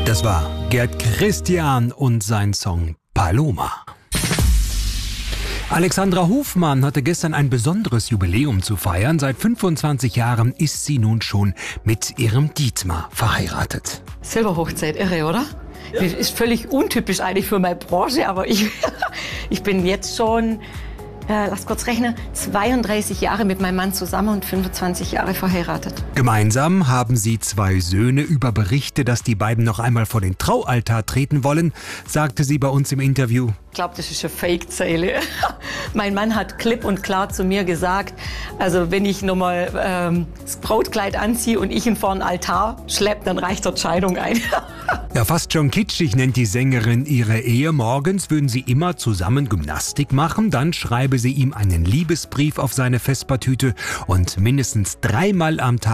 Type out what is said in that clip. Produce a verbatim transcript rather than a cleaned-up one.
Das war Gerd Christian und sein Song Paloma. Alexandra Hofmann hatte gestern ein besonderes Jubiläum zu feiern. Seit fünfundzwanzig Jahren ist sie nun schon mit ihrem Dietmar verheiratet. Silberhochzeit, irre, oder? Ja. Das ist völlig untypisch eigentlich für meine Branche, aber ich, ich bin jetzt schon, äh, lass kurz rechnen, zweiunddreißig Jahre mit meinem Mann zusammen und fünfundzwanzig Jahre verheiratet. Gemeinsam haben sie zwei Söhne. Über Berichte, dass die beiden noch einmal vor den Traualtar treten wollen, sagte sie bei uns im Interview. Ich glaube, das ist eine Fake-Zeile. Mein Mann hat klipp und klar zu mir gesagt, also wenn ich nochmal ähm, das Brautkleid anziehe und ich ihn vor den Altar schleppe, dann reicht die Scheidung ein. Ja, fast schon kitschig nennt die Sängerin ihre Ehe. Morgens würden sie immer zusammen Gymnastik machen, dann schreibe sie ihm einen Liebesbrief auf seine Vespertüte und mindestens dreimal am Tag